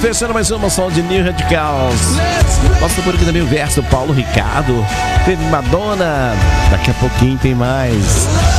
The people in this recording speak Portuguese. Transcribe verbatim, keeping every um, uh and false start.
fechando mais uma som de New Radicals. Mostra por aqui também o verso do Paulo Ricardo. Teve Madonna. Daqui a pouquinho tem mais.